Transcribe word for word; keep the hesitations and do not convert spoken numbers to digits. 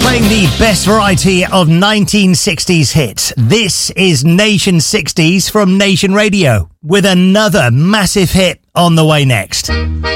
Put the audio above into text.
Playing the best variety of nineteen sixties hits. This is Nation sixties from Nation Radio, with another massive hit on the way next.